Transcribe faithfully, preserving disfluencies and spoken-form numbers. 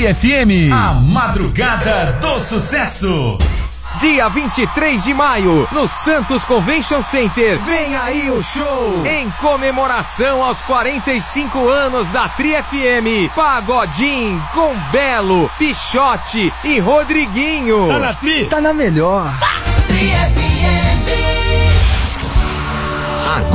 F M, a madrugada do sucesso. Dia vinte e três de maio, no Santos Convention Center, vem aí o show! Em comemoração aos quarenta e cinco anos da Tri F M, Pagodinho com Belo, Pichote e Rodriguinho. Tá na Tri? Tá na melhor. Tri F M.